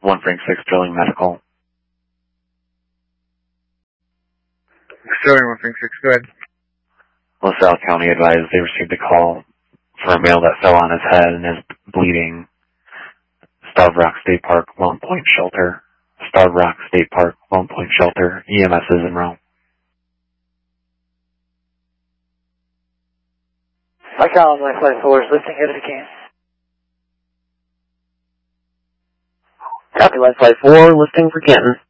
1 Frank 6 Drilling Medical. Sterling 1 Frank 6, go ahead. LaSalle County advised they received a call for a male that fell on his head and is bleeding. Starved Rock State Park, Lone Point Shelter. Starved Rock State Park, Lone Point Shelter. EMS is en route. My column 954 is lifting as we can. Copy 154, lifting for Canton.